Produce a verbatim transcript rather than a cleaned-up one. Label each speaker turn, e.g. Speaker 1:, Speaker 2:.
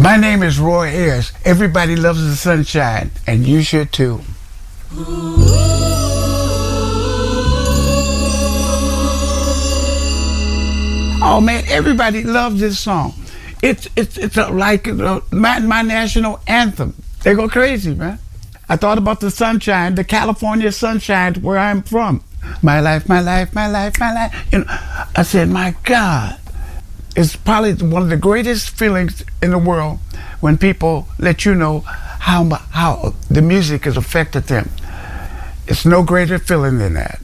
Speaker 1: My name is Roy Ayers. Everybody loves the sunshine, and you should too. Oh man, everybody loves this song. It's it's it's a, like uh, my my national anthem. They go crazy, man. I thought about the sunshine, the California sunshine, where I'm from. My life, my life, my life, my life. You know, I said, my God, it's probably one of the greatest feelings in the world when people let you know how how the music has affected them. It's no greater feeling than that.